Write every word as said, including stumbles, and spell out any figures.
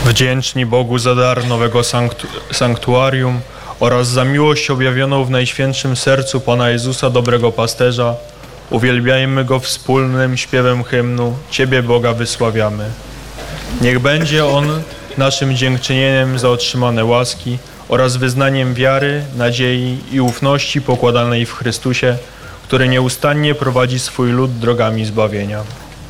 Wdzięczni Bogu za dar nowego sanktu sanktuarium oraz za miłość objawioną w Najświętszym Sercu Pana Jezusa, dobrego pasterza, uwielbiajmy Go wspólnym śpiewem hymnu Ciebie, Boga, wysławiamy. Niech będzie on naszym dziękczynieniem za otrzymane łaski oraz wyznaniem wiary, nadziei i ufności pokładanej w Chrystusie, który nieustannie prowadzi swój lud drogami zbawienia.